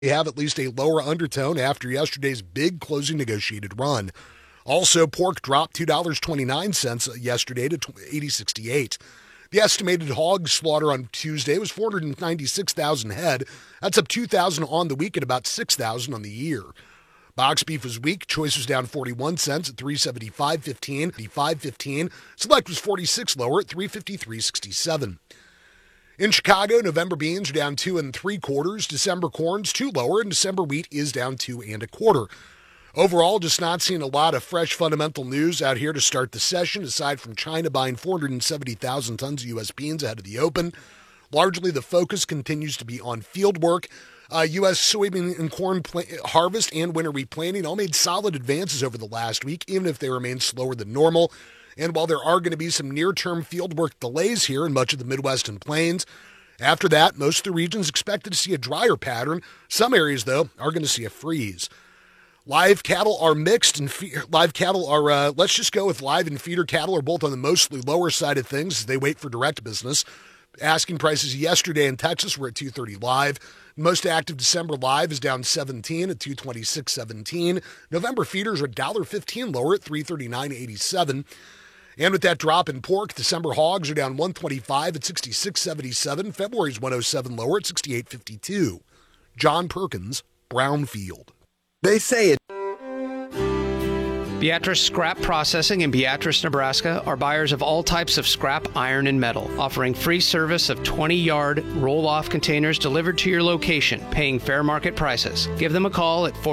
have at least a lower undertone after yesterday's big closing negotiated run. Also, pork dropped $2.29 yesterday to $80.68. The estimated hog slaughter on Tuesday was 496,000 head. That's up 2,000 on the week and about 6,000 on the year. Box beef was weak. Choice was down 41 cents at $375.15. Select was 46 lower at $353.67. In Chicago, November beans are down 2 3/4. December corn's 2 lower, and December wheat is down 2 1/4. Overall, just not seeing a lot of fresh fundamental news out here to start the session, aside from China buying 470,000 tons of U.S. beans ahead of the open. Largely, the focus continues to be on field work. U.S. soybean and corn harvest and winter wheat planting all made solid advances over the last week, even if they remain slower than normal. And while there are going to be some near-term fieldwork delays here in much of the Midwest and Plains, after that, most of the regions expected to see a drier pattern. Some areas, though, are going to see a freeze. Live cattle are mixed, and live cattle are, let's just go with live and feeder cattle are both on the mostly lower side of things as they wait for direct business. Asking prices yesterday in Texas were at $230 live. Most active December live is down 17 at $226.17. November feeders are $1.15 lower at $339.87. And with that drop in pork, December hogs are down $125 at $66.77. February's $107 lower at $68.52. John Perkins, Brownfield. They say it. Beatrice Scrap Processing in Beatrice, Nebraska are buyers of all types of scrap iron and metal, offering free service of 20-yard roll-off containers delivered to your location, paying fair market prices. Give them a call at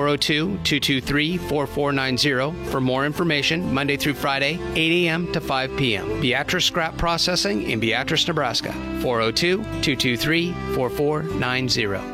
402-223-4490 for more information, Monday through Friday, 8 a.m. to 5 p.m. Beatrice Scrap Processing in Beatrice, Nebraska, 402-223-4490.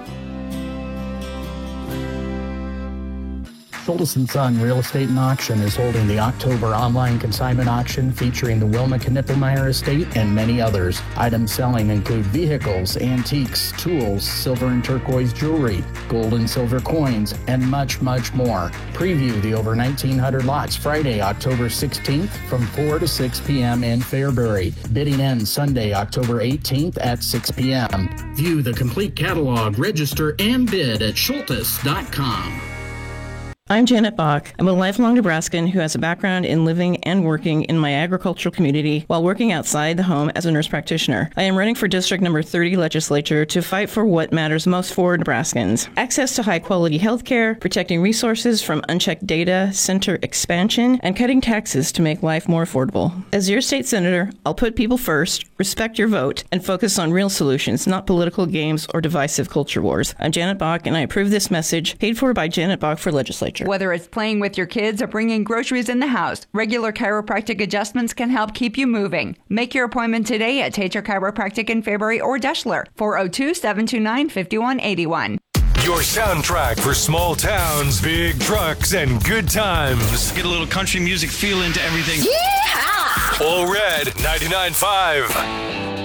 Schultes & Son Real Estate and Auction is holding the October online consignment auction featuring the Wilma Knippelmeyer Estate and many others. Items selling include vehicles, antiques, tools, silver and turquoise jewelry, gold and silver coins, and much, much more. Preview the over 1,900 lots Friday, October 16th from 4 to 6 p.m. in Fairbury. Bidding ends Sunday, October 18th at 6 p.m. View the complete catalog, register, and bid at schultes.com. I'm Janet Bach. I'm a lifelong Nebraskan who has a background in living and working in my agricultural community while working outside the home as a nurse practitioner. I am running for District Number 30 Legislature to fight for what matters most for Nebraskans. Access to high-quality health care, protecting resources from unchecked data center expansion, and cutting taxes to make life more affordable. As your state senator, I'll put people first, respect your vote, and focus on real solutions, not political games or divisive culture wars. I'm Janet Bach, and I approve this message, paid for by Janet Bach for Legislature. Whether it's playing with your kids or bringing groceries in the house, regular chiropractic adjustments can help keep you moving. Make your appointment today at Tater Chiropractic in Fairbury or Deschler, 402-729-5181. Your soundtrack for small towns, big trucks, and good times. Get a little country music feel into everything. Yeehaw! All Red 99.5.